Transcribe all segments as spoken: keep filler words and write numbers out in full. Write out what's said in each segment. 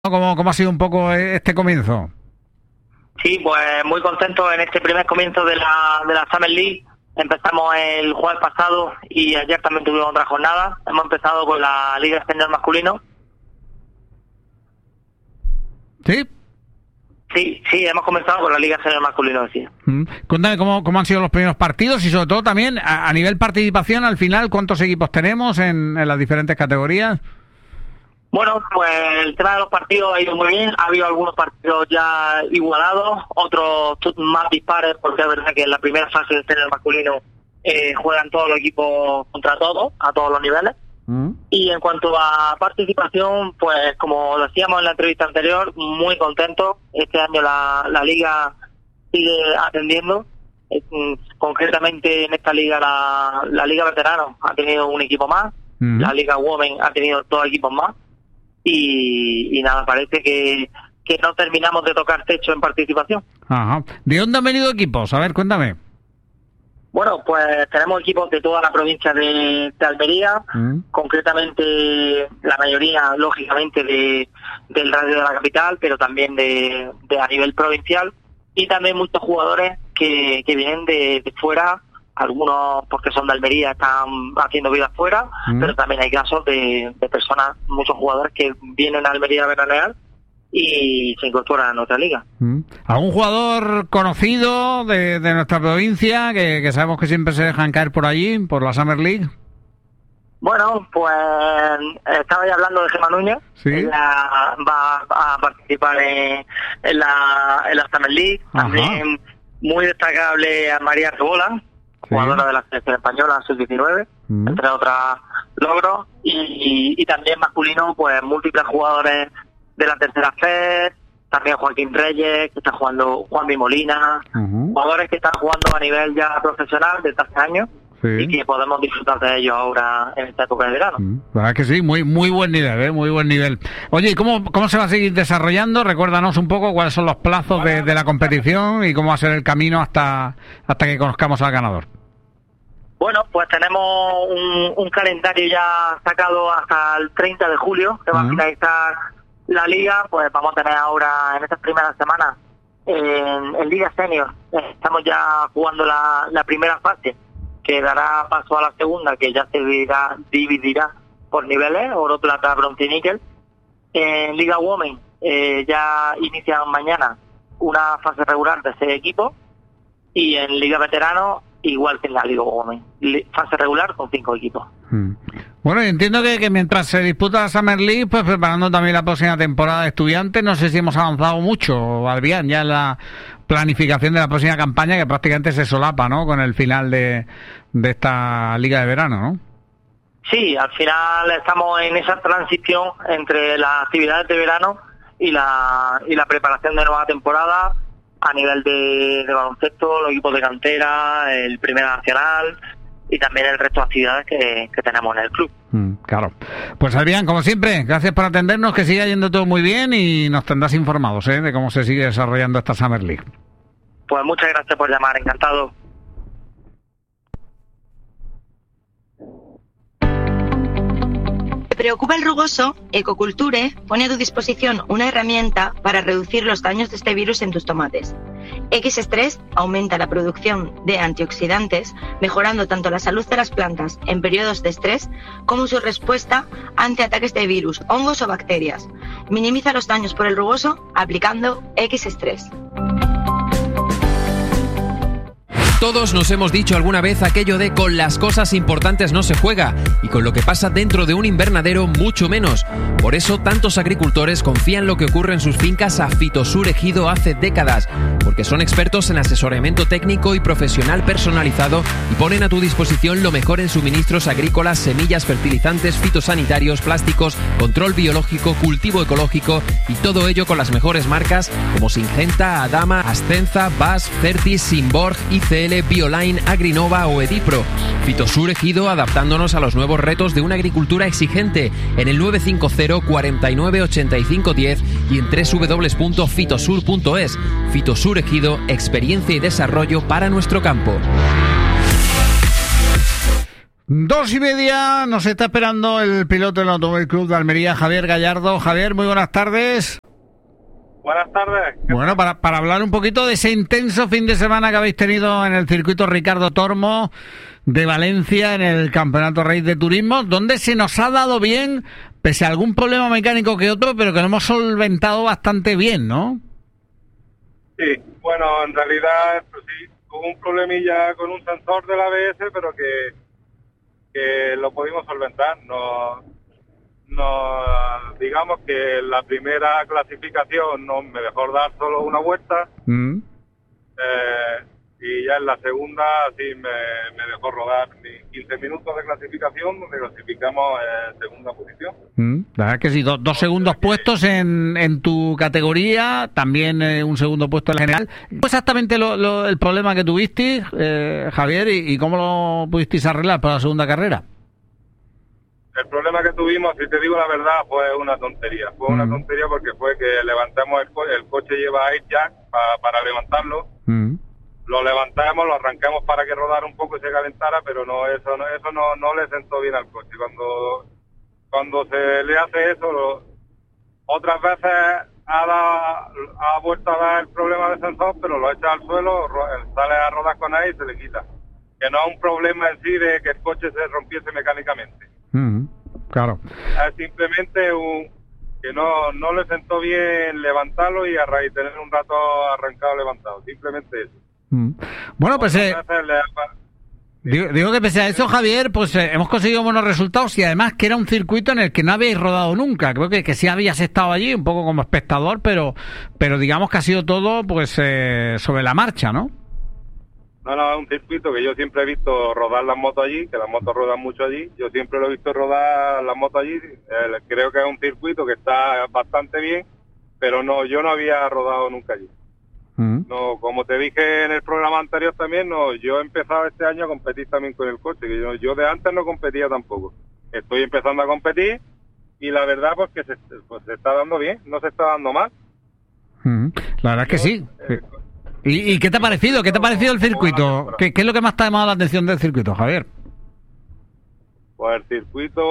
¿Cómo, cómo ha sido un poco este comienzo? Sí, pues muy contento en este primer comienzo de la, de la Summer League. Empezamos el jueves pasado y ayer también tuvimos otra jornada. Hemos empezado con la Liga Senior Masculino. ¿Sí? Sí, sí, hemos comenzado con la Liga Senior Masculino, sí. Mm. Cuéntame cómo, cómo han sido los primeros partidos y sobre todo también a, a nivel participación al final, ¿cuántos equipos tenemos en, en las diferentes categorías? Bueno, pues el tema de los partidos ha ido muy bien. Ha habido algunos partidos ya igualados, otros más dispares, porque es verdad que en la primera fase del senior masculino eh, juegan todos los equipos contra todos, a todos los niveles. Mm. Y en cuanto a participación, pues como decíamos en la entrevista anterior, muy contentos. Este año la, la liga sigue atendiendo. Eh, concretamente en esta liga, la, la liga veteranos ha tenido un equipo más, mm. la liga women ha tenido dos equipos más. Y, y nada, parece que, que no terminamos de tocar techo en participación. Ajá. ¿De dónde han venido equipos? A ver, cuéntame. Bueno, pues tenemos equipos de toda la provincia de, de Almería, mm. concretamente la mayoría, lógicamente, de del radio de la capital, pero también de, de a nivel provincial, y también muchos jugadores que, que vienen de, de fuera. Algunos porque son de Almería están haciendo vida fuera, mm. pero también hay casos de, de personas, muchos jugadores que vienen a Almería a veranear y se incorporan a nuestra liga. Mm. ¿Algún jugador conocido de, de nuestra provincia que, que sabemos que siempre se dejan caer por allí, por la Summer League? Bueno, pues estaba ya hablando de Gemma Núñez. ¿Sí? Ella va a participar en, en, la, en la Summer League. Ajá. También muy destacable a María Rebola, jugadora de la selección española sub diecinueve, mm. entre otros logros, y, y, y también masculino, pues múltiples jugadores de la tercera F E D, también Joaquín Reyes, que está jugando Juanmi Molina, uh-huh. jugadores que están jugando a nivel ya profesional desde hace años, sí. y que podemos disfrutar de ellos ahora en esta época de verano. Mm. ¿Verdad que sí? Muy muy buen nivel, ¿eh? Muy buen nivel. Oye, ¿y cómo, cómo se va a seguir desarrollando? Recuérdanos un poco cuáles son los plazos de, de la competición y cómo va a ser el camino hasta, hasta que conozcamos al ganador. Bueno, pues tenemos un, un calendario ya sacado hasta el treinta de julio, que va uh-huh. a finalizar la liga. Pues vamos a tener ahora, en estas primeras semanas, en, en Liga Senior, estamos ya jugando la, la primera fase, que dará paso a la segunda, que ya se dividirá, dividirá por niveles, oro, plata, bronce y níquel. En Liga Women eh, ya inician mañana una fase regular de seis equipos, y en Liga Veteranos, igual que en la Liga Women, fase regular con cinco equipos. Hmm. Bueno, entiendo que, que mientras se disputa la Summer League, pues preparando también la próxima temporada de estudiantes, no sé si hemos avanzado mucho, Adrián, ya en la planificación de la próxima campaña, que prácticamente se solapa, ¿no?, con el final de, de esta Liga de Verano, ¿no? Sí, al final estamos en esa transición entre las actividades de verano y la, y la preparación de nueva temporada, a nivel de, de baloncesto, los equipos de cantera, el Primera Nacional y también el resto de actividades que, que tenemos en el club. Mm, claro. Pues Adrián, como siempre, gracias por atendernos, que siga yendo todo muy bien y nos tendrás informados, ¿eh?, de cómo se sigue desarrollando esta Summer League. Pues muchas gracias por llamar, encantado. ¿Te preocupa el rugoso? Ecoculture pone a tu disposición una herramienta para reducir los daños de este virus en tus tomates. X-Stress aumenta la producción de antioxidantes, mejorando tanto la salud de las plantas en periodos de estrés como su respuesta ante ataques de virus, hongos o bacterias. Minimiza los daños por el rugoso aplicando X-Stress. Todos nos hemos dicho alguna vez aquello de con las cosas importantes no se juega, y con lo que pasa dentro de un invernadero mucho menos. Por eso tantos agricultores confían lo que ocurre en sus fincas a Fitosur Ejido hace décadas, porque son expertos en asesoramiento técnico y profesional personalizado y ponen a tu disposición lo mejor en suministros agrícolas, semillas, fertilizantes, fitosanitarios, plásticos, control biológico, cultivo ecológico, y todo ello con las mejores marcas como Syngenta, Adama, Ascenza, B A S, Fertis, Simborg, I C L, Bioline, Agrinova o Edipro. Fitosur Ejido, adaptándonos a los nuevos retos de una agricultura exigente, en el nueve cinco cero, cuarenta y nueve, ochenta y cinco diez y en doble u doble u doble u punto fitosur punto es. Fitosur Ejido, experiencia y desarrollo para nuestro campo. Dos y media, nos está esperando el piloto del Automóvil Club de Almería, Javier Gallardo. Javier, muy buenas tardes. Buenas tardes. Bueno, para, para hablar un poquito de ese intenso fin de semana que habéis tenido en el circuito Ricardo Tormo de Valencia, en el Campeonato Rey de Turismo, donde se nos ha dado bien, pese a algún problema mecánico que otro, pero que lo hemos solventado bastante bien, ¿no? Sí, bueno, en realidad pues sí, hubo un problemilla con un sensor del A B S, pero que, que lo pudimos solventar. No, no, digamos que la primera clasificación no me dejó dar solo una vuelta, mm. eh, y ya en la segunda sí me, me dejó rodar quince minutos de clasificación, donde clasificamos en segunda posición. Mm, la verdad es que sí, do, dos segundos que... puestos en, en tu categoría, también eh, un segundo puesto en la general. ¿Fue exactamente lo, lo, el problema que tuvisteis, eh, Javier, y, y cómo lo pudisteis arreglar para la segunda carrera? El problema que tuvimos, si te digo la verdad, fue una tontería. Fue mm. una tontería porque fue que levantamos el, co el coche, lleva air jack pa para levantarlo. Mm. Lo levantamos, lo arrancamos para que rodara un poco y se calentara, pero no, eso no, eso no, no le sentó bien al coche. Cuando, cuando se le hace eso, lo, otras veces ha, dado, ha vuelto a dar el problema de sensor, pero lo echa al suelo, sale a rodar con ahí y se le quita. Que no es un problema en sí de que el coche se rompiese mecánicamente. Mm, claro. Es simplemente un, que no, no le sentó bien levantarlo y a raíz tener un rato arrancado levantado. Simplemente eso. Bueno, pues eh, digo, digo que pese a eso, Javier, pues eh, hemos conseguido buenos resultados y además que era un circuito en el que no habéis rodado nunca. Creo que, que sí habías estado allí un poco como espectador, pero pero digamos que ha sido todo pues eh, sobre la marcha, ¿no? No, no, es un circuito que yo siempre he visto rodar las motos allí, que las motos rodan mucho allí. Yo siempre lo he visto rodar las motos allí. Eh, creo que es un circuito que está bastante bien, pero no, yo no había rodado nunca allí. No, como te dije en el programa anterior también, no, yo he empezado este año a competir también con el coche, que yo, yo de antes no competía tampoco. Estoy empezando a competir y la verdad pues que se, pues, se está dando bien, no se está dando mal. La verdad es que sí. Eh, ¿Y, ¿Y qué te ha parecido? ¿Qué te ha parecido el circuito? ¿Qué, qué es lo que más te ha llamado la atención del circuito, Javier? Pues el circuito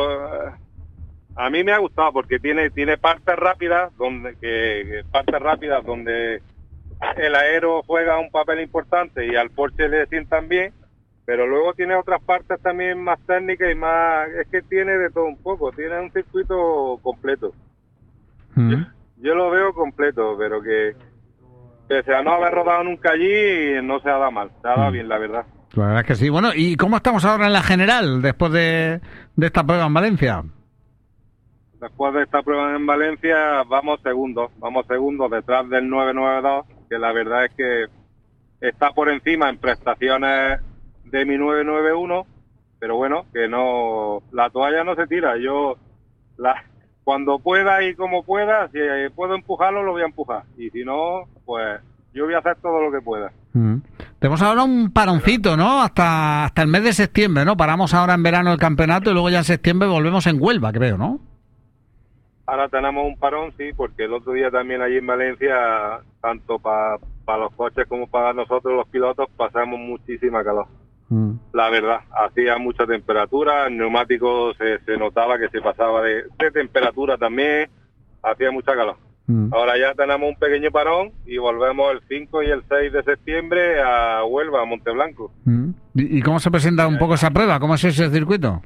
a mí me ha gustado porque tiene tiene partes rápidas donde que partes rápidas donde el aero juega un papel importante y al Porsche le sientan bien, pero luego tiene otras partes también más técnicas y más, es que tiene de todo un poco, tiene un circuito completo. Mm. Yo, yo lo veo completo, pero que pese a no haber rodado nunca allí, no se ha dado mal, se ha dado mm. bien, la verdad. La verdad es que sí. Bueno, ¿y cómo estamos ahora en la general después de, de esta prueba en Valencia? Después de esta prueba en Valencia vamos segundos, vamos segundos detrás del nueve nueve dos, que la verdad es que está por encima en prestaciones de mi nueve nueve uno, pero bueno, que no, la toalla no se tira. Yo la, cuando pueda y como pueda, si puedo empujarlo lo voy a empujar, y si no, pues yo voy a hacer todo lo que pueda. Mm. Tenemos ahora un paroncito, ¿no? Hasta hasta el mes de septiembre, ¿no? Paramos ahora en verano el campeonato y luego ya en septiembre volvemos en Huelva, creo, ¿no? Ahora tenemos un parón, sí, porque el otro día también allí en Valencia, tanto para pa los coches como para nosotros los pilotos, pasamos muchísima calor. Mm. La verdad, hacía mucha temperatura, el neumático se, se notaba que se pasaba de, de temperatura también, hacía mucha calor. Mm. Ahora ya tenemos un pequeño parón y volvemos el cinco y el seis de septiembre a Huelva, a Monteblanco. Mm. ¿Y, ¿Y cómo se presenta un poco esa prueba? ¿Cómo es ese circuito?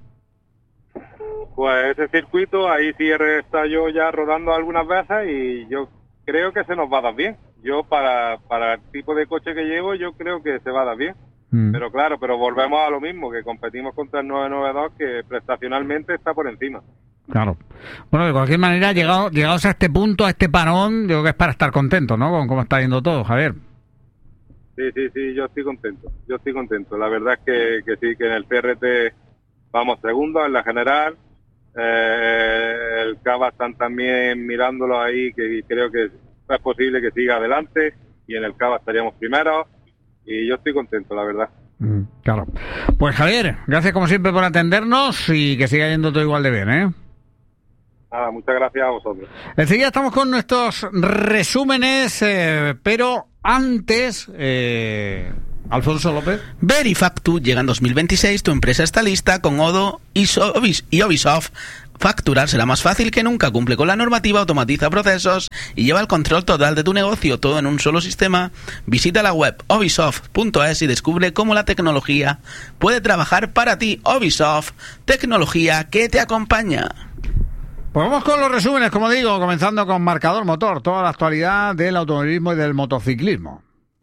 Pues ese circuito, ahí sí he estado yo ya rodando algunas veces y yo creo que se nos va a dar bien. Yo para, para el tipo de coche que llevo, yo creo que se va a dar bien. Mm. Pero claro, pero volvemos a lo mismo, que competimos contra el nueve nueve dos, que prestacionalmente está por encima. Claro. Bueno, de cualquier manera, llegado, llegados a este punto, a este parón, yo creo que es para estar contento, ¿no? Con cómo está yendo todo, Javier. Sí, sí, sí, yo estoy contento. Yo estoy contento. La verdad es que, que sí, que en el C R T vamos segundos en la general. Eh, el Cava están también mirándolo ahí, que creo que es posible que siga adelante, y en el Cava estaríamos primeros, y yo estoy contento, la verdad. Mm, claro. Pues Javier, gracias como siempre por atendernos y que siga yendo todo igual de bien, ¿eh? Nada, muchas gracias a vosotros. Enseguida estamos con nuestros resúmenes, eh, pero antes... Eh... Alfonso López. Verifactu llega en dos mil veintiséis, tu empresa está lista con Odoo y Ubisoft. Facturar será más fácil que nunca, cumple con la normativa, automatiza procesos y lleva el control total de tu negocio, todo en un solo sistema. Visita la web ubisoft punto es y descubre cómo la tecnología puede trabajar para ti. Ubisoft, tecnología que te acompaña. Pues vamos con los resúmenes, como digo, comenzando con Marcador Motor, toda la actualidad del automovilismo y del motociclismo.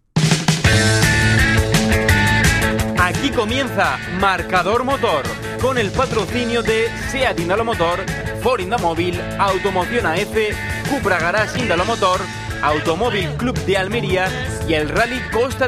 Aquí comienza Marcador Motor, con el patrocinio de SEAT Indalomotor, Ford Indamóvil, Automoción A F, Cupra Garage Indalomotor, Automóvil Club de Almería y el Rally Costa